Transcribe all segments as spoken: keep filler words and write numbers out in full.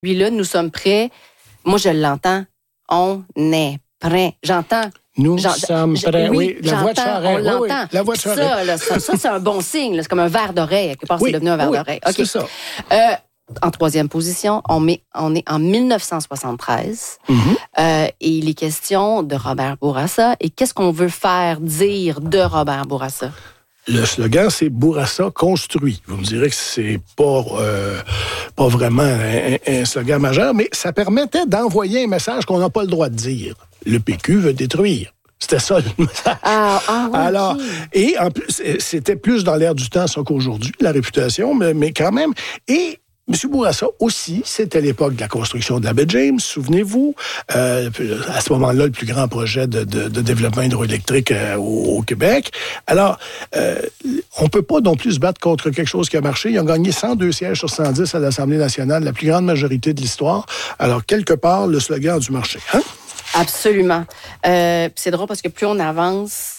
Celui-là, nous sommes prêts. Moi, je l'entends. On est prêts. J'entends. Nous J'en, sommes je, prêts. Oui, Oui, la voix de Charest. On oui, l'entend. Oui, la voix de Charest. Ça, là, ça, ça, c'est un bon signe. Là. C'est comme un verre d'oreille. Quelque part, oui, c'est devenu un verre oui, d'oreille. OK. C'est ça. Euh, en troisième position, on, met, on est en dix-neuf cent soixante-treize. Mm-hmm. Euh, et il est question de Robert Bourassa. Et qu'est-ce qu'on veut faire dire de Robert Bourassa? Le slogan, c'est Bourassa construit. Vous me direz que c'est pas, euh, pas vraiment un, un slogan majeur, mais ça permettait d'envoyer un message qu'on n'a pas le droit de dire. Le P Q veut détruire. C'était ça le message. Ah, ah oui, Alors, okay. et en plus, c'était plus dans l'air du temps ça qu'aujourd'hui, la réputation, mais, mais quand même. Et M. Bourassa aussi, c'était l'époque de la construction de la baie James, souvenez-vous. Euh, à ce moment-là, le plus grand projet de, de, de développement hydroélectrique euh, au, au Québec. Alors, euh, on peut pas non plus se battre contre quelque chose qui a marché. Ils ont gagné cent deux sièges sur cent dix à l'Assemblée nationale, la plus grande majorité de l'histoire. Alors, quelque part, le slogan a dû marcher. Hein? Absolument. Euh, c'est drôle parce que plus on avance,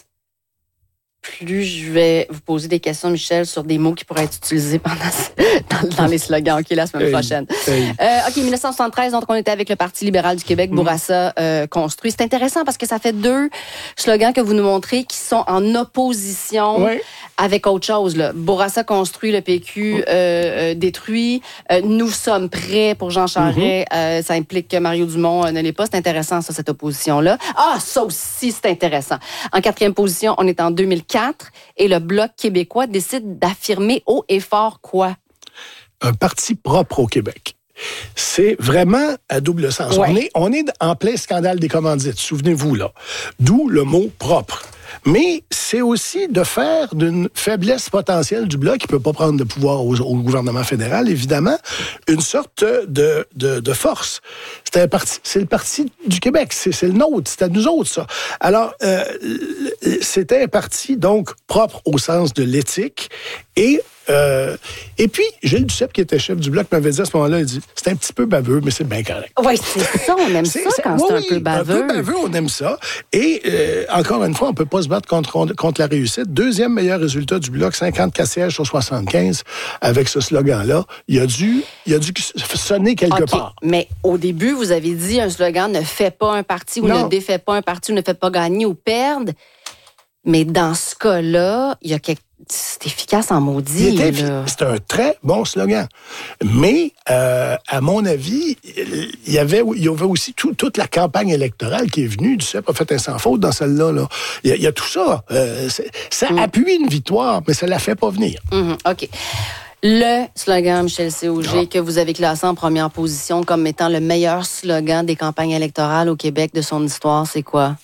plus je vais vous poser des questions, Michel, sur des mots qui pourraient être utilisés pendant dans, dans les slogans. OK, la semaine hey, prochaine. Hey. Euh, OK, dix-neuf cent soixante-treize, donc on était avec le Parti libéral du Québec, mmh. Bourassa euh, construit. C'est intéressant parce que ça fait deux slogans que vous nous montrez qui sont en opposition oui. avec autre chose. Là. Bourassa construit, le P Q mmh. euh, détruit. Euh, nous sommes prêts pour Jean Charest. Mmh. Euh, ça implique que Mario Dumont euh, ne l'est pas. C'est intéressant, ça, cette opposition-là. Ah, ça aussi, c'est intéressant. En quatrième position, on est en deux mille quatre et le Bloc québécois décide d'affirmer haut et fort quoi? Un parti propre au Québec. C'est vraiment à double sens. Ouais. On est, on est en plein scandale des commandites, souvenez-vous, là. D'où le mot propre. Mais c'est aussi de faire d'une faiblesse potentielle du Bloc, qui ne peut pas prendre de pouvoir au, au gouvernement fédéral, évidemment, une sorte de, de, de force. C'est, un parti, c'est le Parti du Québec, c'est, c'est le nôtre, c'est à nous autres, ça. Alors, euh, c'était un parti, donc, propre au sens de l'éthique, et Euh, et puis, Gilles Duceppe, qui était chef du Bloc, m'avait dit à ce moment-là, il dit, c'est un petit peu baveux, mais c'est bien correct. Oui, c'est ça, on aime c'est, ça c'est, quand oui, c'est un peu baveux. Un peu baveux, on aime ça. Et euh, encore une fois, on ne peut pas se battre contre, contre la réussite. Deuxième meilleur résultat du Bloc, cinquante-quatre sièges sur soixante-quinze, avec ce slogan-là. Il a dû, il a dû sonner quelque okay, part. Mais au début, vous avez dit, un slogan ne fait pas un parti ou non. ne défait pas un parti ou ne fait pas gagner ou perdre. Mais dans ce cas-là, il y a quelque c'est efficace en maudit. Il était efficace. C'est un très bon slogan. Mais, euh, à mon avis, il y avait, il y avait aussi tout, toute la campagne électorale qui est venue. Duceppe a fait un sans faute dans celle-là. Là. Il, y a, il y a tout ça. Euh, ça mm. appuie une victoire, mais ça ne la fait pas venir. Mm-hmm. OK. Le slogan, Michel Séauger, ah. que vous avez classé en première position comme étant le meilleur slogan des campagnes électorales au Québec de son histoire, c'est quoi?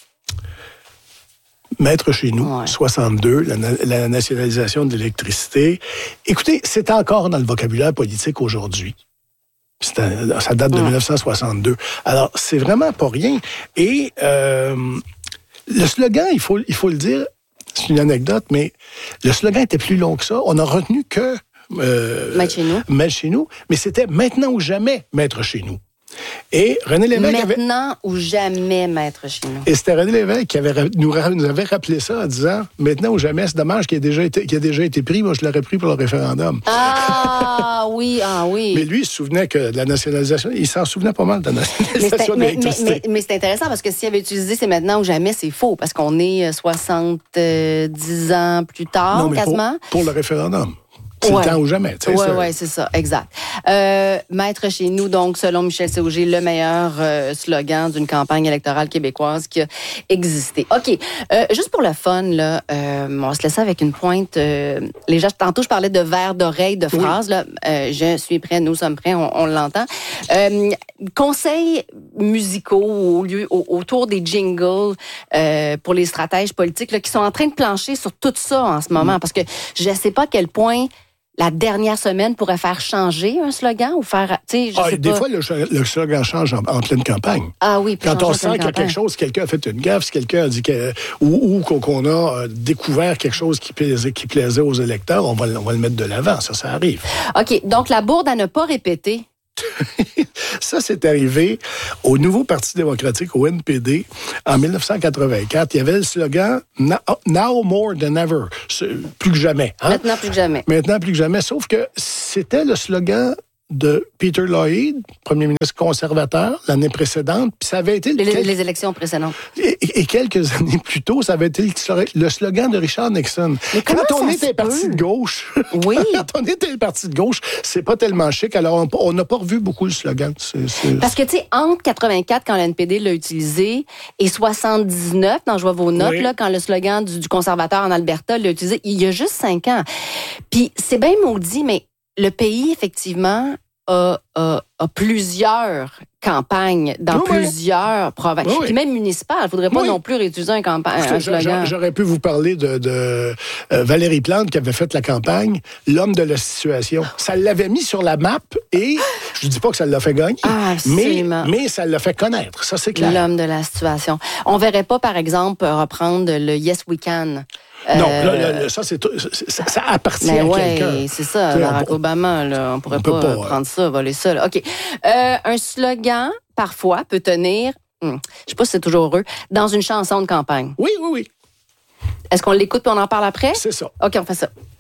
Maître chez nous, ouais. soixante-deux, la, la nationalisation de l'électricité. Écoutez, c'est encore dans le vocabulaire politique aujourd'hui. C'est un, ça date de ouais. dix-neuf cent soixante-deux. Alors, c'est vraiment pas rien. Et euh, le slogan, il faut, il faut le dire, c'est une anecdote, mais le slogan était plus long que ça. On n'a retenu que euh, Maître chez nous. Maître chez nous, mais c'était maintenant ou jamais Maître chez nous. Et René Lévesque Maintenant avait... ou jamais, Maître chez nous. Et c'était René Lévesque qui avait, nous, nous avait rappelé ça en disant « Maintenant ou jamais, c'est dommage qu'il ait déjà été, qu'il ait déjà été pris. Moi, je l'aurais pris pour le référendum. » Ah oui, ah oui. Mais lui, il se souvenait que de la nationalisation, il s'en souvenait pas mal de la nationalisation de mais, l'électricité. Mais, mais, mais c'est intéressant parce que s'il avait utilisé « C'est maintenant ou jamais », c'est faux parce qu'on est soixante-dix ans plus tard, non, mais quasiment. Pour, pour le référendum. C'est ouais. le temps ou jamais. Oui, oui, c'est ça, exact. Euh, Maître chez nous, donc, selon Michel Séauger, le meilleur euh, slogan d'une campagne électorale québécoise qui a existé. OK, euh, juste pour le fun, là, euh, on va se laisser avec une pointe. Euh, les gens, tantôt, je parlais de verre d'oreille, de phrases. Oui. Là, euh, je suis prêt, nous sommes prêts, on, on l'entend. Euh, conseils musicaux au lieu, au, autour des jingles euh, pour les stratèges politiques là, qui sont en train de plancher sur tout ça en ce moment. Mm. Parce que je ne sais pas à quel point la dernière semaine pourrait faire changer un slogan ou faire, tu sais, je ah, sais des pas. fois, le, le slogan change en, en pleine campagne. Ah oui, quand on sent qu'il y a quelque chose, quelqu'un a fait une gaffe, si quelqu'un a dit que, ou, ou qu'on a découvert quelque chose qui plaisait, qui plaisait aux électeurs, on va, on va le mettre de l'avant. Ça, ça arrive. OK, donc la bourde à ne pas répéter. Ça, c'est arrivé au nouveau Parti démocratique, au N P D, en dix-neuf cent quatre-vingt-quatre. Il y avait le slogan « Now more than ever », plus que jamais. Hein? Maintenant plus que jamais. Maintenant plus que jamais, sauf que c'était le slogan de Peter Lloyd, premier ministre conservateur, l'année précédente, puis ça avait été... Les, quel... les élections précédentes. Et, et quelques années plus tôt, ça avait été le slogan de Richard Nixon. Mais quand on ça est un parti de gauche, oui. quand on est un parti de gauche, c'est pas tellement chic. Alors, on n'a pas revu beaucoup le slogan. C'est, c'est... Parce que, tu sais, entre quatre-vingt-quatre, quand l'N P D l'a utilisé, et soixante-dix-neuf, dans Je vois vos notes, oui. là, quand le slogan du, du conservateur en Alberta l'a utilisé, il y a juste cinq ans. Puis, c'est bien maudit, mais le pays, effectivement, a, a, a plusieurs campagnes dans oui, plusieurs oui. provinces. Oui, oui. Puis même municipales. Il ne faudrait pas oui. non plus réutiliser un, campagne, un slogan. J'aurais pu vous parler de, de euh, Valérie Plante qui avait fait la campagne « L'homme de la situation ». Ça l'avait mis sur la map et je ne dis pas que ça l'a fait gagner, ah, mais, mais ça l'a fait connaître. Ça, c'est clair. L'homme de la situation. On ne verrait pas, par exemple, reprendre le « Yes, we can ». Non, euh, là, là, ça, c'est, ça, ça appartient à ouais, quelqu'un. C'est ça, Barack Obama, là, on pourrait on pas, pas prendre ça, voler ça. Là. OK. Euh, un slogan, parfois, peut tenir, hmm, je ne sais pas si c'est toujours heureux, dans une chanson de campagne. Oui, oui, oui. Est-ce qu'on l'écoute et on en parle après? C'est ça. OK, on fait ça.